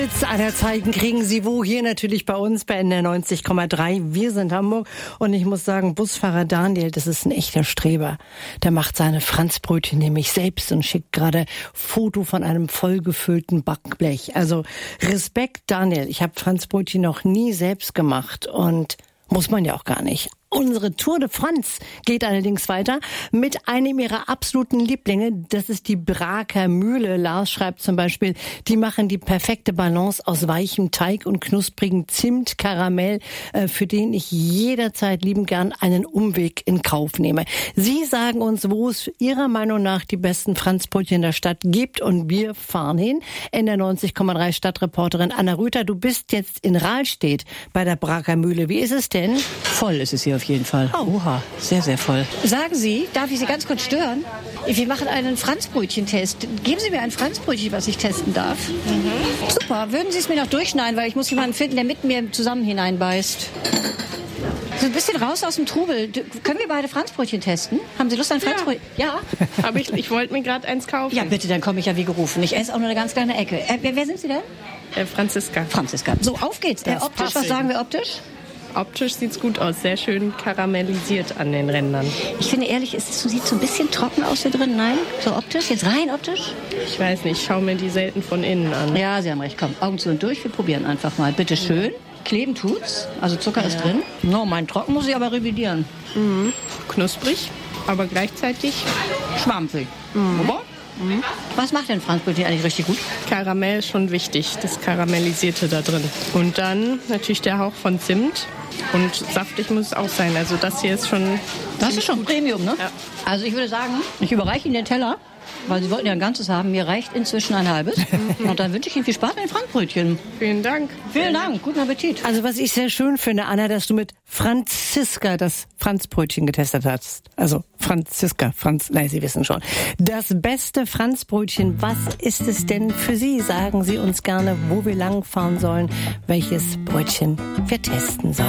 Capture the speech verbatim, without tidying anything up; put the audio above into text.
Anzeigen kriegen Sie wo? Hier natürlich bei uns bei N R neunzig Komma drei. Wir sind Hamburg und ich muss sagen, Busfahrer Daniel, das ist ein echter Streber. Der macht seine Franzbrötchen nämlich selbst und schickt gerade Foto von einem vollgefüllten Backblech. Also Respekt, Daniel. Ich habe Franzbrötchen noch nie selbst gemacht und muss man ja auch gar nicht. Unsere Tour de France geht allerdings weiter mit einem ihrer absoluten Lieblinge. Das ist die Braker Mühle. Lars schreibt zum Beispiel, die machen die perfekte Balance aus weichem Teig und knusprigen Zimtkaramell, für den ich jederzeit liebend gern einen Umweg in Kauf nehme. Sie sagen uns, wo es Ihrer Meinung nach die besten Franzbrötchen in der Stadt gibt und wir fahren hin. N R neunzig Komma drei Stadtreporterin Anna Rüther, du bist jetzt in Rahlstedt bei der Braker Mühle. Wie ist es denn? Voll ist es hier auf jeden Fall. Oh. Oha, sehr, sehr voll. Sagen Sie, darf ich Sie ganz kurz stören? Wir machen einen Franzbrötchen-Test. Geben Sie mir ein Franzbrötchen, was ich testen darf. Mhm. Super, würden Sie es mir noch durchschneiden, weil ich muss jemanden finden, der mit mir zusammen hineinbeißt. So ein bisschen raus aus dem Trubel. Können wir beide Franzbrötchen testen? Haben Sie Lust, ein Franzbrötchen? Ja. ja. Aber ich, ich wollte mir gerade eins kaufen. Ja, bitte, dann komme ich ja wie gerufen. Ich esse auch nur eine ganz kleine Ecke. Äh, wer, wer sind Sie denn? Äh, Franziska. Franziska. So, auf geht's. Äh, optisch, was sagen wir optisch? Optisch sieht's gut aus, sehr schön karamellisiert an den Rändern. Ich finde ehrlich, es sieht so ein bisschen trocken aus hier drin. Nein, so optisch, jetzt rein optisch? Ich weiß nicht, ich schaue mir die selten von innen an. Ja, Sie haben recht, komm, Augen zu und durch, wir probieren einfach mal. Bitte schön. Kleben tut's, also Zucker ja. ist drin. No, mein Trocken muss ich aber revidieren. Mhm. Knusprig, aber gleichzeitig schwammig. Mhm. Aber? Mhm. Was macht denn Franzbrötchen eigentlich richtig gut? Karamell ist schon wichtig, das Karamellisierte da drin. Und dann natürlich der Hauch von Zimt. Und saftig muss es auch sein. Also das hier ist schon... Das ist schon gut. Premium, ne? Ja. Also ich würde sagen, ich überreiche Ihnen den Teller, weil Sie wollten ja ein ganzes haben. Mir reicht inzwischen ein halbes. Und dann wünsche ich Ihnen viel Spaß mit den Franzbrötchen. Vielen Dank. Vielen Dank. Guten Appetit. Also was ich sehr schön finde, Anna, dass du mit Franziska das Franzbrötchen getestet hast. Also Franziska, Franz, nein, Sie wissen schon. Das beste Franzbrötchen, was ist es denn für Sie? Sagen Sie uns gerne, wo wir langfahren sollen, welches Brötchen wir testen sollen.